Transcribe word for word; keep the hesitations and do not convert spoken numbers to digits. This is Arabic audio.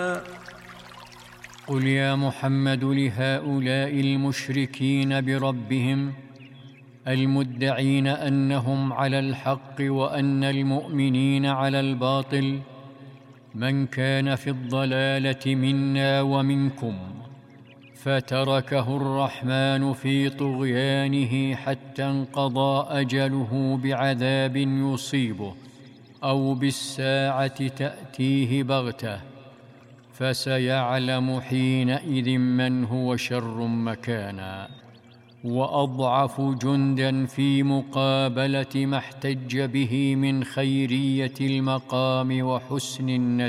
قل يا محمد لهؤلاء المشركين بربهم المدعين أنهم على الحق وأن المؤمنين على الباطل: من كان في الضلالة منا ومنكم فتركه الرحمن في طغيانه حتى انقضى أجله بعذاب يصيبه أو بالساعة تأتيه بغتة، فسيعلم حينئذ من هو شر مكانا وأضعف جندا في مقابلة ما احتج به من خيرية المقام وحسن النتيجة.